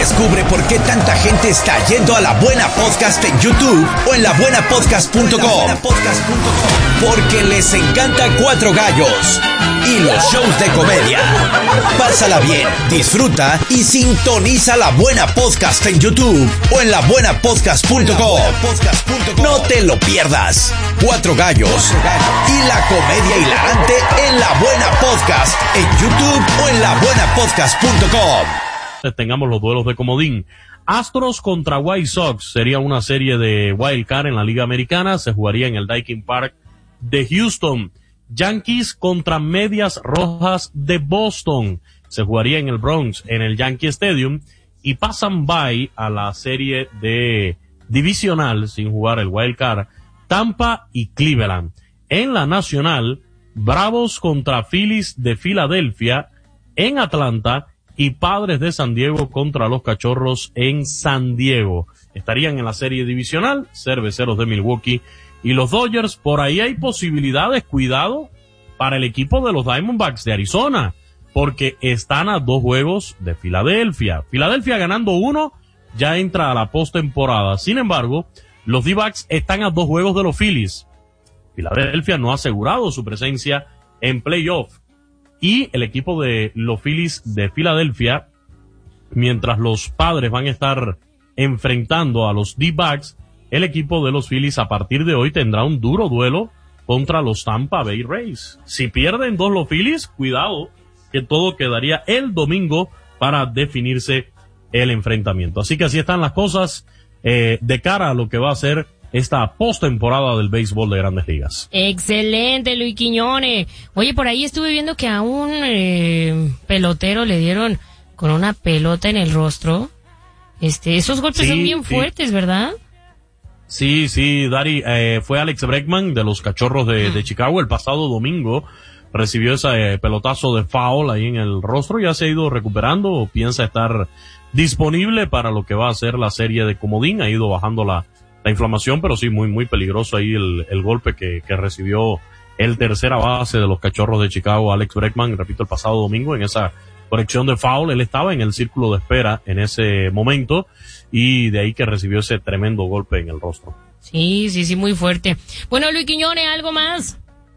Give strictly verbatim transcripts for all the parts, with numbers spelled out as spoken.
Descubre por qué tanta gente está yendo a La Buena Podcast en YouTube o en la buena podcast punto com. Porque les encanta Cuatro Gallos y los shows de comedia. Pásala bien, disfruta y sintoniza La Buena Podcast en YouTube o en la buena podcast punto com. No te lo pierdas. Cuatro Gallos y la comedia hilarante en La Buena Podcast en YouTube o en la buena podcast punto com. Tengamos los duelos de comodín. Astros contra White Sox sería una serie de Wild Card en la Liga Americana. Se jugaría en el Daikin Park de Houston. Yankees contra Medias Rojas de Boston. Se jugaría en el Bronx, en el Yankee Stadium. Y pasan by a la serie de divisional, sin jugar el Wild Card, Tampa y Cleveland. En la Nacional, Bravos contra Phillies de Filadelfia en Atlanta y Padres de San Diego contra los Cachorros en San Diego. Estarían en la serie divisional, Cerveceros de Milwaukee y los Dodgers. Por ahí hay posibilidades, cuidado, para el equipo de los Diamondbacks de Arizona, porque están a dos juegos de Filadelfia. Filadelfia ganando uno, ya entra a la postemporada. Sin embargo, los D-backs están a dos juegos de los Phillies. Filadelfia no ha asegurado su presencia en playoff. Y el equipo de los Phillies de Filadelfia, mientras los Padres van a estar enfrentando a los D-backs, el equipo de los Phillies a partir de hoy tendrá un duro duelo contra los Tampa Bay Rays. Si pierden dos los Phillies, cuidado, que todo quedaría el domingo para definirse el enfrentamiento. Así que así están las cosas eh, de cara a lo que va a ser esta postemporada del béisbol de Grandes Ligas. Excelente, Luis Quiñones. Oye, por ahí estuve viendo que a un eh, pelotero le dieron con una pelota en el rostro. Este, esos golpes sí, son bien sí. fuertes, ¿verdad? Sí, sí, Dari, eh, fue Alex Bregman de los Cachorros de, de Chicago el pasado domingo. Recibió ese eh, pelotazo de foul ahí en el rostro, ya se ha ido recuperando, piensa estar disponible para lo que va a ser la serie de comodín, ha ido bajando la, la inflamación, pero sí, muy, muy peligroso ahí el, el golpe que, que recibió el tercera base de los Cachorros de Chicago, Alex Bregman, repito, el pasado domingo en esa corrección de foul. Él estaba en el círculo de espera en ese momento y de ahí que recibió ese tremendo golpe en el rostro. Sí, sí, sí, muy fuerte. Bueno, Luis Quiñones, ¿algo más?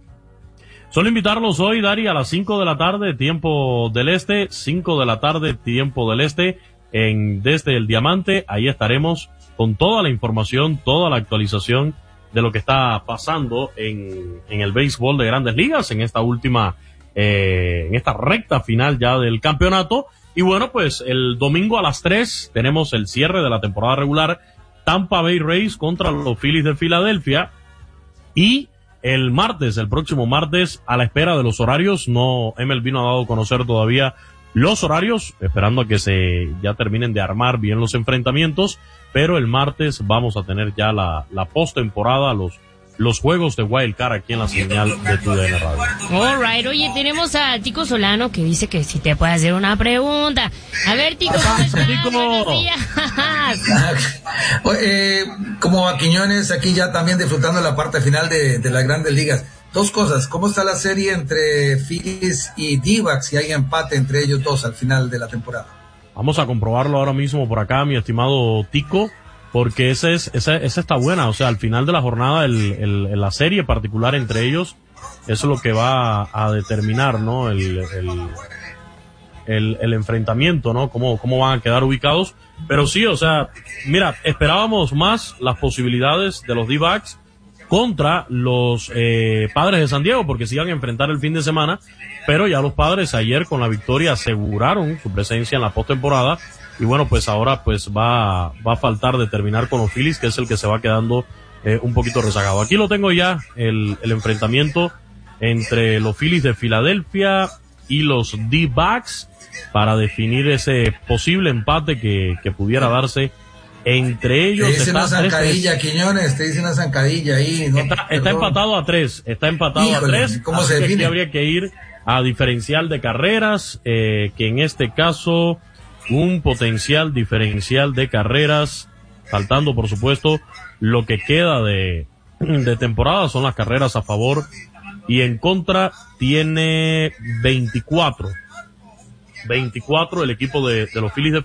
Solo invitarlos hoy, Dari, a las cinco de la tarde, tiempo del este, cinco de la tarde, tiempo del este, en Desde el Diamante. Ahí estaremos con toda la información, toda la actualización de lo que está pasando en, en el béisbol de Grandes Ligas, en esta última, eh, en esta recta final ya del campeonato. Y bueno, pues el domingo a las tres tenemos el cierre de la temporada regular, Tampa Bay Rays contra los Phillies de Filadelfia. Y el martes, el próximo martes, a la espera de los horarios, no, M L B no ha dado a conocer todavía los horarios, esperando a que se ya terminen de armar bien los enfrentamientos, pero el martes vamos a tener ya la, la postemporada, los, los juegos de Wild Card aquí en la señal de Tu D N Radio. All right, oye, tenemos a Tico Solano que dice que si te puede hacer una pregunta. A ver, Tico, ¿cómo estás? eh, como a Quiñones, aquí ya también disfrutando la parte final de, de las Grandes Ligas. Dos cosas, ¿cómo está la serie entre Phillies y D-backs? Si hay empate entre ellos dos al final de la temporada. Vamos a comprobarlo ahora mismo por acá, mi estimado Tico, porque esa es, esa, esa está buena. O sea, al final de la jornada, el, el, la serie particular entre ellos, eso es lo que va a determinar, ¿no? El, el, el, el enfrentamiento, ¿no? Cómo, cómo van a quedar ubicados. Pero sí, o sea, mira, esperábamos más las posibilidades de los D-backs contra los eh, Padres de San Diego, porque se iban a enfrentar el fin de semana, pero ya los Padres ayer con la victoria aseguraron su presencia en la postemporada, y bueno, pues ahora pues va, va a faltar determinar con los Phillies, que es el que se va quedando eh, un poquito rezagado. Aquí lo tengo ya, el, el enfrentamiento entre los Phillies de Filadelfia y los D-backs, para definir ese posible empate que, que pudiera darse entre ellos. Te dice una zancadilla, Quiñones, te dice una zancadilla ahí. ¿No? Está, está empatado a tres, está empatado Híjole, a tres. ¿Cómo se define? Aquí habría que ir a diferencial de carreras, eh, que en este caso un potencial diferencial de carreras, faltando por supuesto lo que queda de, de temporada, son las carreras a favor y en contra, tiene veinticuatro. veinticuatro el equipo de, de los Phillies de